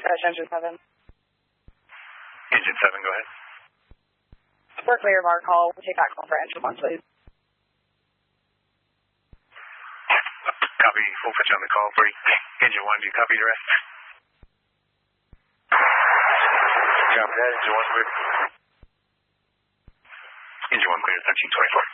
Engine 7. Engine 7, go ahead. We're clear of our call. We'll take that call for Engine 1, please. Copy. We'll put you on the call for you. Engine 1, do you copy the rest? Copy that. Engine 1 clear. Engine 1 clear, 1324.